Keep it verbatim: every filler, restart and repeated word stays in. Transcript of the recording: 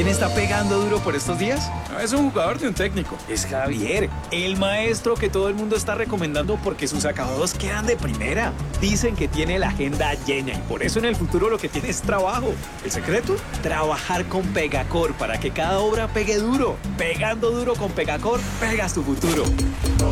¿Quién está pegando duro por estos días? No es un jugador de un técnico. Es Javier, el maestro que todo el mundo está recomendando porque sus acabados quedan de primera. Dicen que tiene la agenda llena y por eso en el futuro lo que tiene es trabajo. ¿El secreto? Trabajar con Pegacor para que cada obra pegue duro. Pegando duro con Pegacor, pegas tu futuro.